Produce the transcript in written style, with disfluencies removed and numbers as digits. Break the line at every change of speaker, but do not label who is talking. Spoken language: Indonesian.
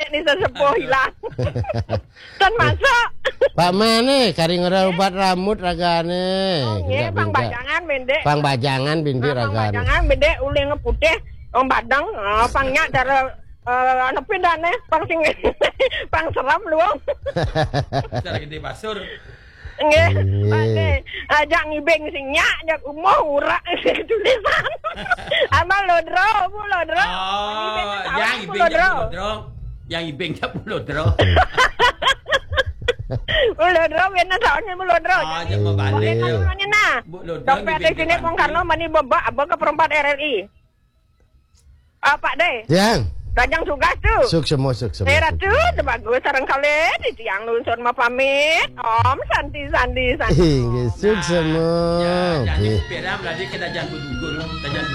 nih sesepuh hilang. Dan masuk.
Pak mana kari ngera obat rambut ragane.
Nggih, Bang Bajangan bendek.
Bang Bajangan binti
Bang
ragane.
Bajangan bendek uling putih, om badang, pangnya cara nepi dane, pang sing pang seram luang.
Cara gede basur.
Nggih, ane ajak ngibeng sing nyak, ajak umuh urak tulisan. Amal lodro, bu lodro.
Oh, yang ibeng lodro. Yang ibeng tak lodro.
Lodro wena saone lodro.
Ah, jangan balik.
Mana nah? Dompet di sini Bung Karno mani bebak abang ke perempat RRI. Pak De.
Yang.
Rajang sugas tuh.
Suk semua.
Merah tuh, bagus sarang kali di tiang lunsur ma pamit. Om santi.
Suk semua.
Jangan peram lagi kita jangan duduk.